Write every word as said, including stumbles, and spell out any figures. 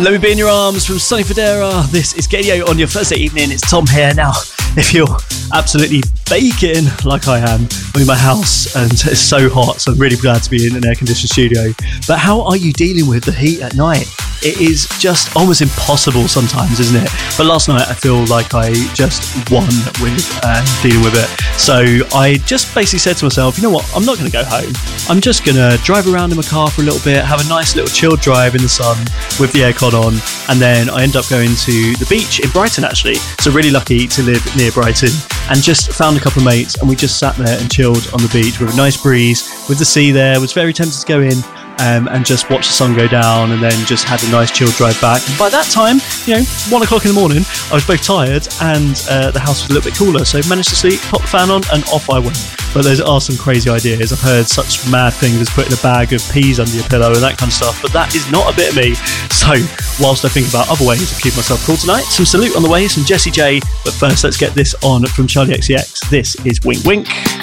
Let Me Be In Your Arms from Sonny Fodera. This is Gaydio on your Thursday evening. It's Tom here. Now, if you're absolutely baking like I am, I'm in my house and it's so hot, so I'm really glad to be in an air-conditioned studio. But how are you dealing with the heat at night? It is just almost impossible sometimes, isn't it? But last night I feel like I just won with uh, dealing with it. So I just basically said to myself, you know what, I'm not going to go home. I'm just going to drive around in my car for a little bit, have a nice little chilled drive in the sun with the aircon on, and then I end up going to the beach in Brighton actually. So really lucky to live near Brighton, and just found a couple of mates and we just sat there and chilled on the beach with a nice breeze, with the sea there. Was very tempted to go in Um, and just watch the sun go down, and then just had a nice chill drive back. And by that time, you know, one o'clock in the morning, I was both tired and uh, the house was a little bit cooler, so managed to sleep, pop the fan on, and off I went. But there are some crazy ideas. I've heard such mad things as putting a bag of peas under your pillow and that kind of stuff, but that is not a bit of me. So whilst I think about other ways of keeping myself cool tonight, some Salute on the way, some Jessie J, but first let's get this on from Charlie X C X. This is Wink Wink.